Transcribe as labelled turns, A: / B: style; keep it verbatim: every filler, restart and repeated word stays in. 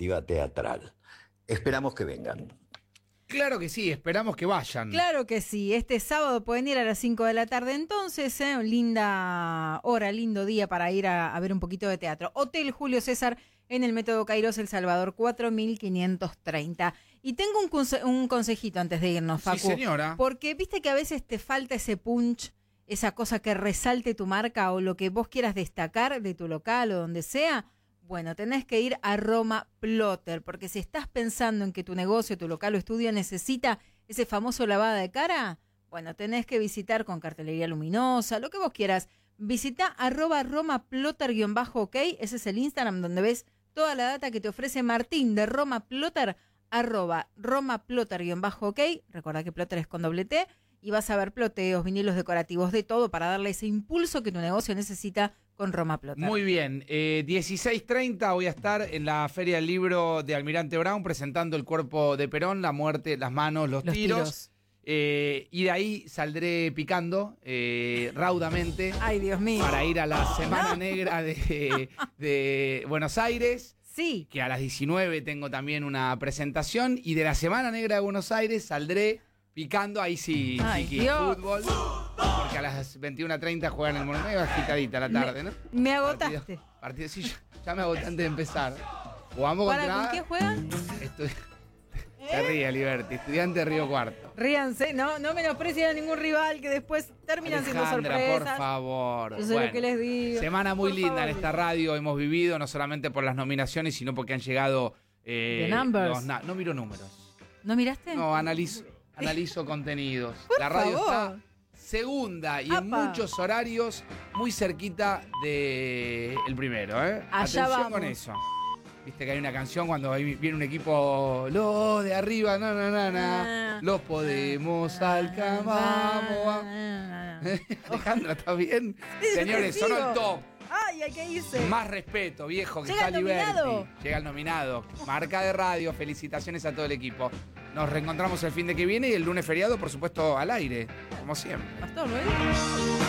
A: alternativa teatral. Esperamos que vengan.
B: Claro que sí, esperamos que vayan.
C: Claro que sí, este sábado pueden ir a las cinco de la tarde entonces, ¿eh? Linda hora, lindo día para ir a, a ver un poquito de teatro. Hotel Julio César en el Método Kairos, El Salvador, cuatro mil quinientos treinta. Y tengo un, conse- un consejito antes de irnos, Facu.
B: Sí, señora.
C: Porque viste que a veces te falta ese punch, esa cosa que resalte tu marca o lo que vos quieras destacar de tu local o donde sea. Bueno, tenés que ir a Roma Plotter, porque si estás pensando en que tu negocio, tu local o estudio necesita ese famoso lavada de cara, bueno, tenés que visitar con cartelería luminosa, lo que vos quieras. Visita arroba Roma Plotter guión bajo ok, ese es el Instagram donde ves toda la data que te ofrece Martín de Roma Plotter, arroba Roma Plotter guión bajo ok, recuerda que Plotter es con doble T, y vas a ver ploteos, vinilos decorativos, de todo para darle ese impulso que tu negocio necesita con Roma Plotter.
B: Muy bien, eh, dieciséis treinta voy a estar en la Feria del Libro de Almirante Brown presentando El cuerpo de Perón, la muerte, las manos, los,
C: Los
B: tiros.
C: tiros.
B: Eh, y de ahí saldré picando eh, raudamente
C: Ay, Dios mío.
B: para ir a la Semana Negra de, de Buenos Aires.
C: Sí.
B: Que a las diecinueve tengo también una presentación. Y de la Semana Negra de Buenos Aires saldré picando, ahí sí,
C: Ay,
B: chiqui,
C: Dios.
B: fútbol. Porque a las veintiuna treinta juegan el Monumental, agitadita la tarde,
C: Me-
B: ¿no?
C: me agotaste.
B: Partido, partido- sí, ya, ya me agoté antes de empezar. Jugamos
C: ¿Para
B: contra...
C: con qué juegan?
B: Estu- Se ríe, Liberty, estudiante de Río Cuarto.
C: Ríanse, no, no menosprecien a ningún rival que después terminan siendo
B: Alejandra,
C: sorpresas.
B: por favor.
C: Yo sé lo que les digo.
B: Semana muy
C: Por
B: linda
C: favor.
B: en esta radio hemos vivido, no solamente por las nominaciones, sino porque han llegado... eh,
C: The numbers.
B: los na- no miro números.
C: ¿No miraste?
B: No, analizo, analizo contenidos.
C: Por
B: La radio
C: favor.
B: está segunda y
C: Apa.
B: en muchos horarios muy cerquita de el primero, ¿eh?
C: Allá
B: Atención
C: vamos.
B: con eso. Viste que hay una canción cuando ahí viene un equipo, los de arriba, no, no, no, no,
C: Ah.
B: los podemos alcanzar, vamos, vamos. Alejandra, ¿está bien?
C: Sí,
B: Señores,
C: te
B: sonó
C: sigo.
B: el top.
C: Ay, hay que irse.
B: Más respeto, viejo, que
C: Llega
B: está
C: el nominado.
B: Liberty. Llega el nominado. Marca de radio, felicitaciones a todo el equipo. Nos reencontramos el fin de que viene y el lunes feriado, por supuesto, al aire, como siempre.
C: Pastor, ¿no?